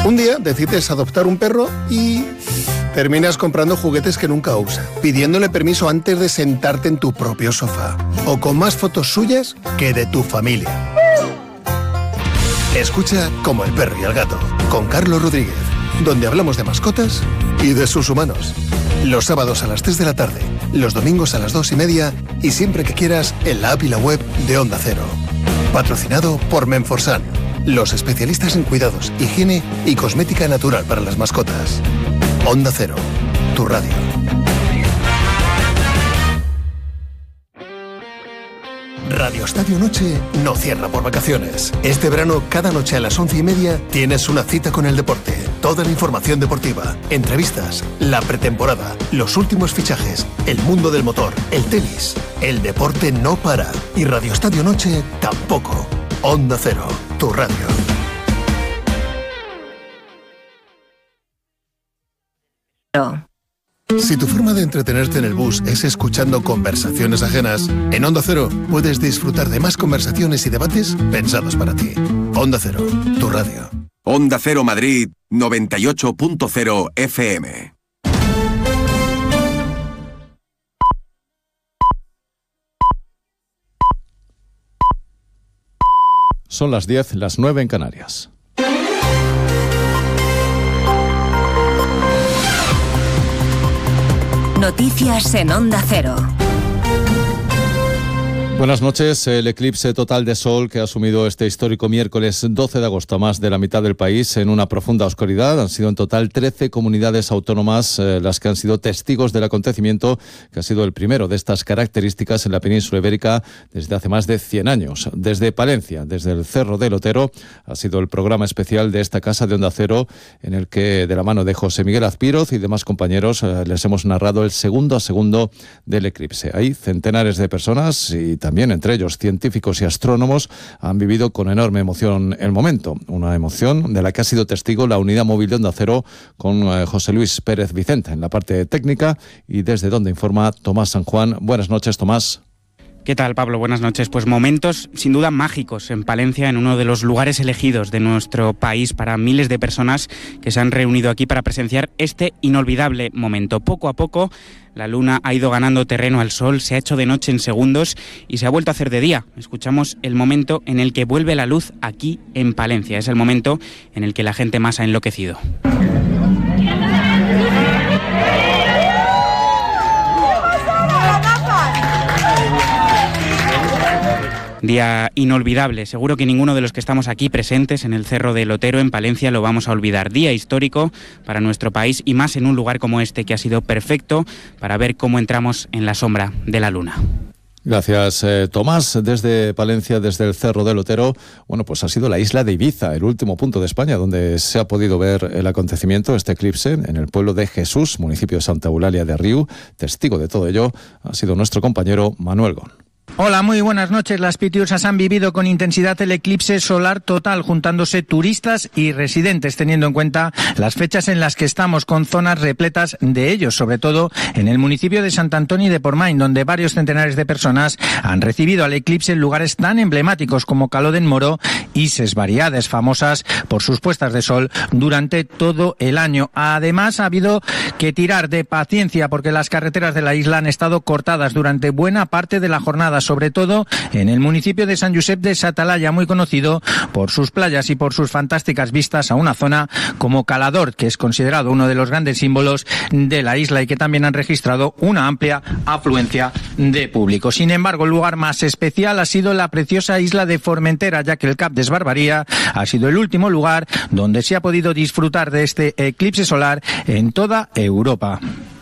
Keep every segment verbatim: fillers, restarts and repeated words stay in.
Un día decides adoptar un perro y terminas comprando juguetes que nunca usa, pidiéndole permiso antes de sentarte en tu propio sofá, o con más fotos suyas que de tu familia. Escucha Como el perro y el gato, con Carlos Rodríguez, donde hablamos de mascotas y de sus humanos. Los sábados a las tres de la tarde, los domingos a las dos y media y siempre que quieras en la app y la web de Onda Cero. Patrocinado por Menforsan, los especialistas en cuidados, higiene y cosmética natural para las mascotas. Onda Cero, tu radio. Radio Estadio Noche no cierra por vacaciones. Este verano, cada noche a las once y media, tienes una cita con el deporte. Toda la información deportiva, entrevistas, la pretemporada, los últimos fichajes, el mundo del motor, el tenis. El deporte no para. Y Radio Estadio Noche tampoco. Onda Cero, tu radio. Si tu forma de entretenerte en el bus es escuchando conversaciones ajenas, en Onda Cero puedes disfrutar de más conversaciones y debates pensados para ti. Onda Cero, tu radio. Onda Cero Madrid, noventa y ocho punto cero F M. Son las diez, las nueve en Canarias. Noticias en Onda Cero. Buenas noches. El eclipse total de sol que ha asumido este histórico miércoles doce de agosto a más de la mitad del país en una profunda oscuridad. Han sido en total trece comunidades autónomas eh, las que han sido testigos del acontecimiento, que ha sido el primero de estas características en la península ibérica desde hace más de cien años. Desde Palencia, desde el Cerro del Otero, ha sido el programa especial de esta casa de Onda Cero, en el que, de la mano de José Miguel Azpiroz y demás compañeros, eh, les hemos narrado el segundo a segundo del eclipse. Hay centenares de personas y también entre ellos científicos y astrónomos han vivido con enorme emoción el momento, una emoción de la que ha sido testigo la unidad móvil de Onda Cero con eh, José Luis Pérez Vicente en la parte técnica y desde donde informa Tomás San Juan. Buenas noches, Tomás. ¿Qué tal, Pablo? Buenas noches. Pues momentos sin duda mágicos en Palencia, en uno de los lugares elegidos de nuestro país para miles de personas que se han reunido aquí para presenciar este inolvidable momento. Poco a poco la luna ha ido ganando terreno al sol, se ha hecho de noche en segundos y se ha vuelto a hacer de día. Escuchamos el momento en el que vuelve la luz aquí en Palencia. Es el momento en el que la gente más ha enloquecido. Día inolvidable, seguro que ninguno de los que estamos aquí presentes en el Cerro del Otero en Palencia lo vamos a olvidar. Día histórico para nuestro país y más en un lugar como este que ha sido perfecto para ver cómo entramos en la sombra de la luna. Gracias, eh, Tomás. Desde Palencia, desde el Cerro del Otero, bueno, pues ha sido la isla de Ibiza, el último punto de España donde se ha podido ver el acontecimiento, este eclipse, en el pueblo de Jesús, municipio de Santa Eulalia de Riu. Testigo de todo ello ha sido nuestro compañero Manuel Gon. Hola, muy buenas noches. Las Pitiusas han vivido con intensidad el eclipse solar total, juntándose turistas y residentes, teniendo en cuenta las fechas en las que estamos, con zonas repletas de ellos, sobre todo en el municipio de Sant Antoni de Portmany, donde varios centenares de personas han recibido al eclipse en lugares tan emblemáticos como Caló d'en Moró y Ses Variades, famosas por sus puestas de sol durante todo el año. Además, ha habido que tirar de paciencia porque las carreteras de la isla han estado cortadas durante buena parte de la jornada, sobre todo en el municipio de Sant Josep de sa Talaia, muy conocido por sus playas y por sus fantásticas vistas a una zona como Calador, que es considerado uno de los grandes símbolos de la isla y que también han registrado una amplia afluencia de público. Sin embargo, el lugar más especial ha sido la preciosa isla de Formentera, ya que el Cap d'Esbarbaria ha sido el último lugar donde se ha podido disfrutar de este eclipse solar en toda Europa.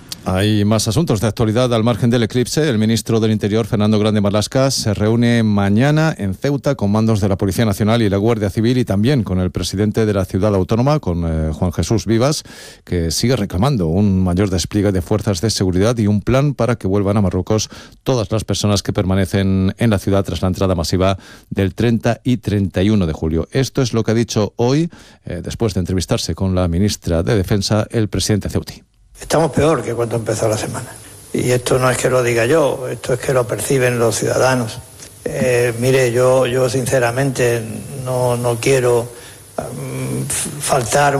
Hay más asuntos de actualidad al margen del eclipse. El ministro del Interior, Fernando Grande Marlaska, se reúne mañana en Ceuta con mandos de la Policía Nacional y la Guardia Civil y también con el presidente de la ciudad autónoma, con eh, Juan Jesús Vivas, que sigue reclamando un mayor despliegue de fuerzas de seguridad y un plan para que vuelvan a Marruecos todas las personas que permanecen en la ciudad tras la entrada masiva del treinta y treinta y uno de julio. Esto es lo que ha dicho hoy, eh, después de entrevistarse con la ministra de Defensa, el presidente ceutí. Estamos peor que cuando empezó la semana. Y esto no es que lo diga yo, esto es que lo perciben los ciudadanos. Eh, mire, yo, yo sinceramente no, no quiero um, faltar